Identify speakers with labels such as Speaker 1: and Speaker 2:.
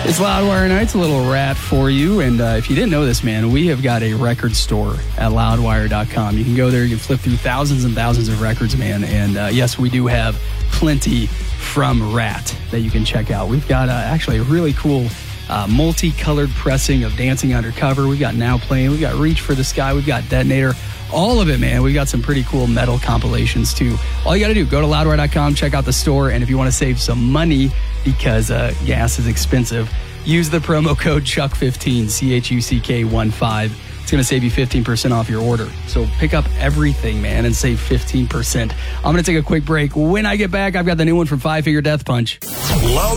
Speaker 1: It's Loudwire Nights, a little rat for you. And if you didn't know this, man, we have got a record store at loudwire.com. You can go there, you can flip through thousands and thousands of records, man. And yes, we do have plenty from Rat that you can check out. We've got actually a really cool multicolored pressing of Dancing Undercover. We've got Now Playing. We've got Reach for the Sky. We've got Detonator. All of it, man. We've got some pretty cool metal compilations, too. All you got to do, go to loudwire.com, check out the store, and if you want to save some money because gas is expensive, use the promo code CHUCK15, CHUCK15. It's going to save you 15% off your order. So pick up everything, man, and save 15%. I'm going to take a quick break. When I get back, I've got the new one from Five Finger Death Punch.